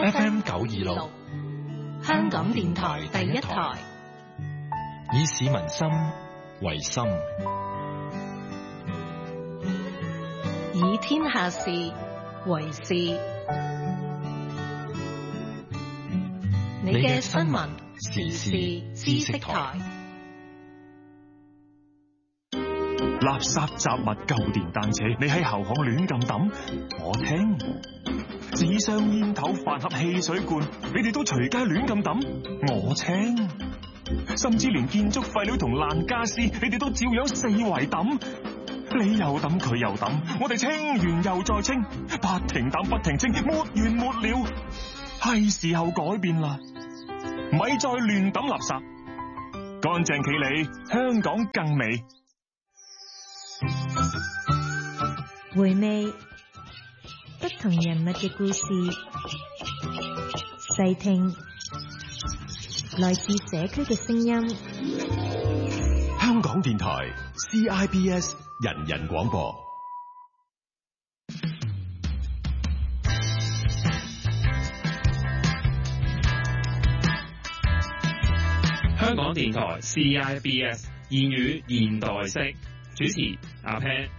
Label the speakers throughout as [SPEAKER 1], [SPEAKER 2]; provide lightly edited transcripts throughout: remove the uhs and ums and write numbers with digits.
[SPEAKER 1] FM 926，香港電台第一台，以市民心為心，以天下事為事。你嘅新聞時事知識台。
[SPEAKER 2] 垃圾雜物舊電單車，你喺後巷亂咁抌，我聽；紙箱煙頭飯盒汽水罐，你哋都隨街亂咁抌，我聽；甚至連建築廢料同爛家私，你哋都照樣四圍抌。你又抌，佢又抌，我哋清完又再清，不停抌不停清，沒完沒了。係時候改變啦，咪再亂抌垃圾，乾淨企理，香港更美。
[SPEAKER 3] 回味不同人物嘅故事，細聽來自社區嘅聲音。
[SPEAKER 4] 香港電台 CIBS 人人廣播。
[SPEAKER 5] 香港電台 CIBS 言語現代式，主持阿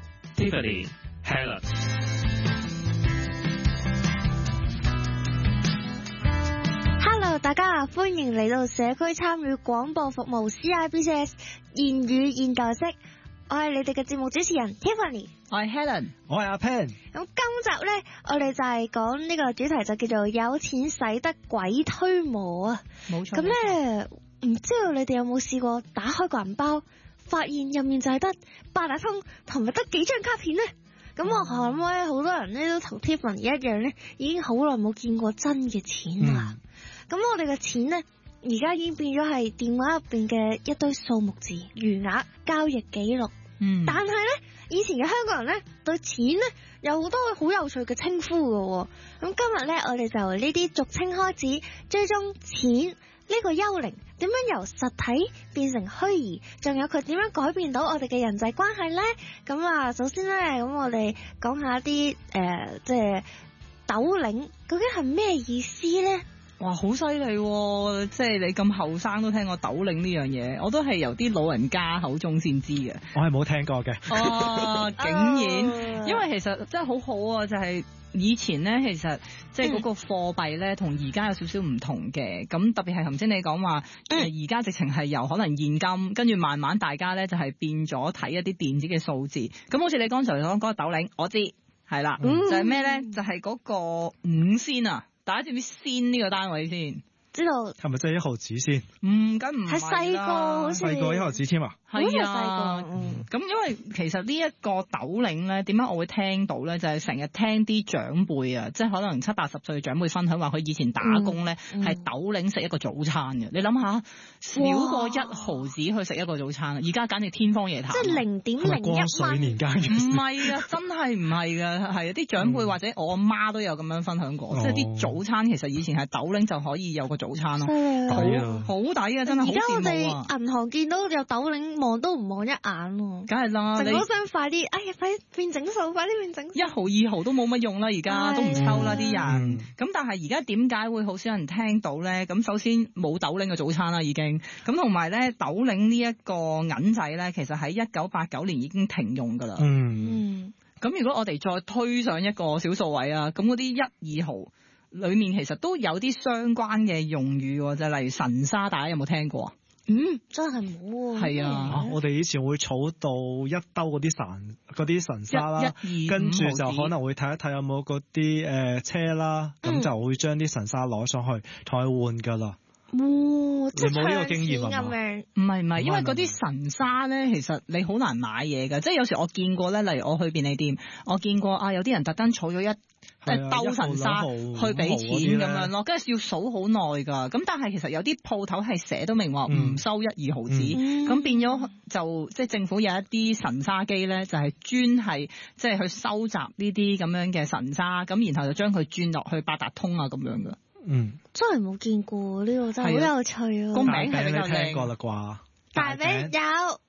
[SPEAKER 6] Pan、Tiffany、Helen。Hello， 大家好，歡迎嚟到社區參與廣播服務 CIBS 言語現代式。我係你哋嘅節目主持人 Tiffany，
[SPEAKER 7] 我係 Helen，
[SPEAKER 8] 我係阿 Pan。
[SPEAKER 6] 咁今集呢，我哋就係講呢個主題，就叫做有錢使得鬼推磨啊。
[SPEAKER 7] 冇錯。
[SPEAKER 6] 咁呢，唔知道你哋有冇試過打開個銀包，發現入面就係得八達通同埋得幾張卡片呢？咁我諗咧，好多人咧都同 Tiffany 一樣咧，已經好耐冇見過真嘅錢啦。咁我哋嘅錢呢，而家已經變咗係電話入邊嘅一堆數目字、餘額、交易記錄。但係咧，以前嘅香港人咧對錢咧有好多好有趣嘅稱呼㗎。咁今日咧，我哋就由呢啲俗稱開始，追蹤錢呢個幽靈點樣由實體變成虛擬，仲有佢點樣改變到我哋嘅人際關係呢？咁啊，首先呢，咁我哋講下啲即係斗領究竟係咩意思呢？
[SPEAKER 7] 哇，好犀利喎！即係你咁後生都聽過斗領呢樣嘢，我都係由啲老人家口中先知嘅。
[SPEAKER 8] 我係冇聽過嘅。
[SPEAKER 7] 哦，竟然，因為其實真係好好啊，就係以前咧，其實即係嗰個貨幣咧，同而家有少少唔同嘅。咁特別係頭先你講話，而家直情係由可能現金，跟住慢慢大家咧就係變咗睇一啲電子嘅數字。咁好似你剛才講嗰個斗領，我知係啦，就係咩咧？就係嗰個5仙啊！大家知唔知仙呢個單位先？
[SPEAKER 6] 知道
[SPEAKER 8] 係咪真係1毫子先？
[SPEAKER 7] 梗唔係啦，
[SPEAKER 6] 係細個，好似
[SPEAKER 8] 細個1毫子添啊！
[SPEAKER 7] 係啊，咁因為其實呢一個斗領咧，點解我會聽到咧？就係成日聽啲長輩啊，即係可能70、80歲嘅長輩分享話，佢以前打工咧係斗領食一個早餐嘅。你諗下，少過1毫子去食一個早餐，而家簡直天方夜譚。
[SPEAKER 6] 即係0.01
[SPEAKER 8] 光緒年間嘅事。
[SPEAKER 7] 唔係啊，真係唔係㗎，係啊，啲長輩或者我阿媽都有咁樣分享過，即係啲早餐其實以前係斗領就可以有個早餐咯，好抵啊，真係好羨慕啊！而家我
[SPEAKER 6] 哋銀行見到有斗領，望都唔望一眼喎，
[SPEAKER 7] 梗係啦，
[SPEAKER 6] 成日都想快啲，哎呀，快啲變整數，快啲變整數。
[SPEAKER 7] 1毫2毫都冇乜用啦，而家都唔抽啦啲人。咁但係而家點解會好少人聽到咧？咁首先冇斗領嘅早餐啦，已經咁，同埋咧斗領呢一個銀仔咧，其實喺1989年已經停用㗎啦。咁如果我哋再推上一個小數位啊，咁嗰啲1、2毫裏面其實都有啲相關嘅用語，就係例如神沙，大家有冇聽過啊？
[SPEAKER 6] 真係冇喎。係
[SPEAKER 8] 啊，我哋以前會儲到1兜嗰啲神沙啦，跟住就可能會睇一睇有冇嗰啲車啦，咁就會將啲神沙攞上去同佢換噶啦。
[SPEAKER 6] 即係
[SPEAKER 8] 你冇呢個經驗
[SPEAKER 6] 咁樣？
[SPEAKER 7] 唔係，因為嗰啲神沙咧，其實你好難買嘢㗎。即係有時我見過咧，例如我去便利店，我見過啊，有啲人特登儲咗一兜神沙去俾錢咁樣咯，跟住要數好耐㗎。咁但係其實有啲鋪頭係寫都明話唔收1、2毫子，咁變咗就即係政府有一啲神沙機咧，就係專係即係去收集呢啲咁樣嘅神沙，咁然後就將佢轉落去八達通啊咁樣㗎。
[SPEAKER 6] 真係冇見過呢個，真係好有趣啊！
[SPEAKER 7] 個名係比較
[SPEAKER 8] 靚。聽過啦啩？
[SPEAKER 6] 大餅有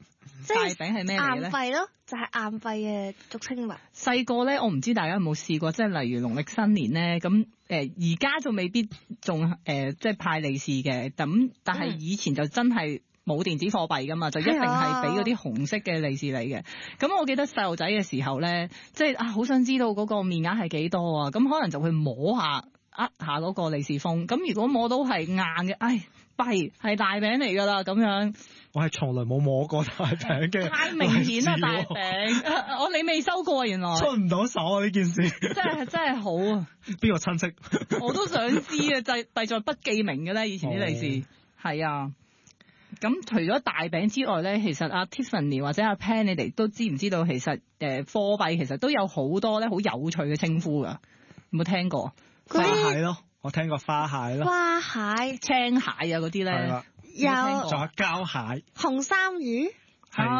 [SPEAKER 6] 即係
[SPEAKER 7] 大餅係咩嚟咧？
[SPEAKER 6] 硬幣咯，就係硬幣嘅俗稱物。
[SPEAKER 7] 細個咧，我唔知大家有冇試過，即係例如農曆新年咧，咁而家就未必仲即係派利是嘅，咁但係以前就真係冇電子貨幣噶嘛，就一定係俾嗰啲紅色嘅利是你嘅。咁我記得細路仔嘅時候咧，即係好想知道嗰個面額係幾多啊，咁可能就會摸下下嗰個利是封，咁如果摸到係硬嘅，弊係大餅嚟㗎啦咁樣。
[SPEAKER 8] 我係從來冇摸過大餅嘅，
[SPEAKER 7] 太明顯啦大餅，你未收過原來。
[SPEAKER 8] 出唔到手啊呢件事。
[SPEAKER 7] 真係好啊！
[SPEAKER 8] 邊個親戚？
[SPEAKER 7] 我都想知啊，就係弊在不記名嘅咧，以前啲利是係啊。咁除咗大餅之外咧，其實阿 Tiffany 或者阿 Pan 你哋都知唔知道其實貨幣其實都有好多咧好有趣嘅稱呼㗎？有冇聽過？
[SPEAKER 8] 花蟹咯，我聽過花蟹咯。
[SPEAKER 6] 花蟹、
[SPEAKER 7] 青蟹啊嗰啲咧，
[SPEAKER 6] 有
[SPEAKER 8] 仲有膠蟹、
[SPEAKER 6] 紅衫魚。
[SPEAKER 8] 係